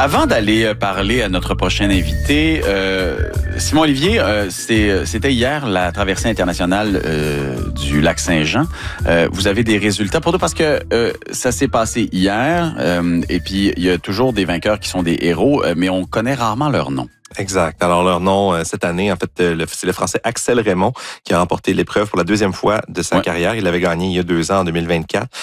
Avant d'aller parler à notre prochain invité, Simon Olivier, c'était hier la traversée internationale du lac Saint-Jean. Vous avez des résultats pour nous parce que ça s'est passé hier et puis il y a toujours des vainqueurs qui sont des héros, mais on connaît rarement leur nom. Exact. Alors, leur nom, cette année, en fait, c'est le Français Axel Raymond qui a remporté l'épreuve pour la deuxième fois de sa carrière. Il avait gagné il y a 2 ans, en 2024.